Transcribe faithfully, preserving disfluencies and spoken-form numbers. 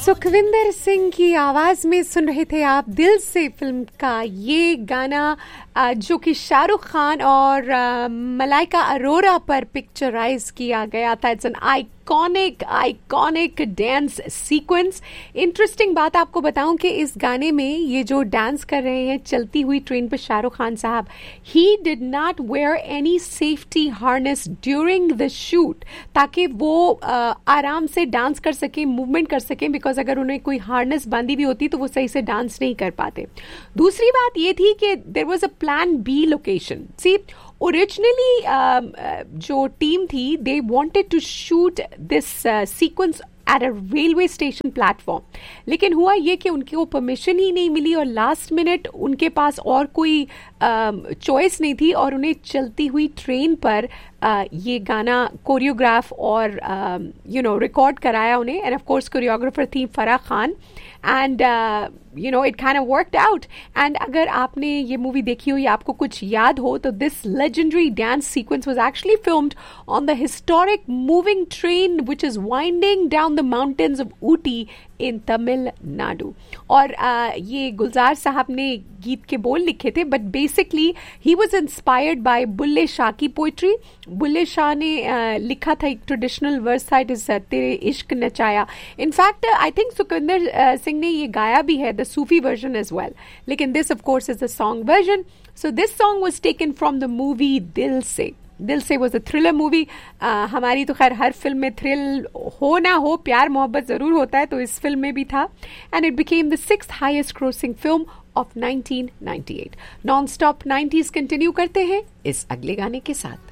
सुखविंदर सिंह की आवाज में सुन रहे थे आप दिल से फिल्म का ये गाना, जो कि शाहरुख खान और मलाइका अरोरा पर पिक्चराइज किया गया था. It's an iconic iconic dance sequence. Interesting बात आपको बताऊं कि इस गाने में ये जो डांस कर रहे हैं चलती हुई ट्रेन पर शाहरुख खान साहब, he did not where any safety harness during the shoot, ताकि वो uh, आराम से डांस कर सकें, मूवमेंट कर सकें, बिकॉज अगर उन्हें कोई हार्नेस बांधी भी होती तो वो सही से डांस नहीं कर पाते. दूसरी बात ये थी कि there was a plan B location. C, originally जो टीम थी, they wanted to shoot this sequence at a railway station platform, लेकिन हुआ ये कि उनको परमिशन ही नहीं मिली और लास्ट मिनट उनके पास और कोई चॉइस uh, नहीं थी और उन्हें चलती हुई ट्रेन पर uh, ये गाना कोरियोग्राफ और यू नो रिकॉर्ड कराया उन्हें. एंड ऑफ कोर्स कोरियोग्राफर थी Farah Khan. And you know it kind of worked out. And अगर आपने ये मूवी देखी हो या आपको कुछ याद हो तो this legendary dance sequence was actually filmed on the historic moving train which is winding down the mountains of Ooty इन तमिलनाडु. और uh, ये गुलजार साहब ने गीत के बोल लिखे थे, but basically he was inspired by Bulleh Shah की पोइट्री. बुल्ले शाह ने uh, लिखा था, एक ट्रेडिशनल वर्स था, इट इज तेरे इश्क नचाया. In fact I think Sukhvinder Singh ने ये गाया भी है, the Sufi version as well, लेकिन this of course is the song version. So this song was taken from the movie दिल से. दिल से वॉज अ थ्रिलर मूवी. हमारी तो खैर हर फिल्म में थ्रिल हो ना हो, प्यार मोहब्बत जरूर होता है, तो इस फिल्म में भी था. And it became the sixth highest crossing film of nineteen ninety eight. Non stop nineties continue करते हैं इस अगले गाने के साथ.